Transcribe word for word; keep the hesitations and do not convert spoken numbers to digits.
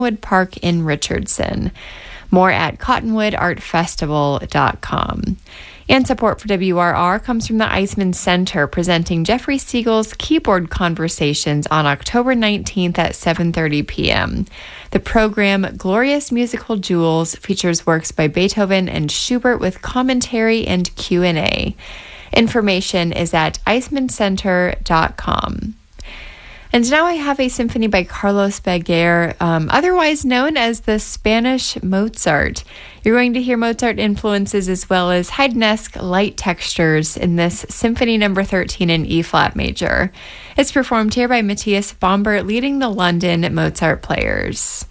Cottonwood Park in Richardson. More at cottonwood art festival dot com. And support for W R R comes from the Eisman Center, presenting Jeffrey Siegel's Keyboard Conversations on October nineteenth at seven thirty p.m. The program, Glorious Musical Jewels, features works by Beethoven and Schubert with commentary and Q and A. Information is at eisman center dot com. And now I have a symphony by Carlos Baguer, um, otherwise known as the Spanish Mozart. You're going to hear Mozart influences as well as Haydnesque light textures in this Symphony Number thirteen in E-flat major. It's performed here by Matthias Bombert, leading the London Mozart Players.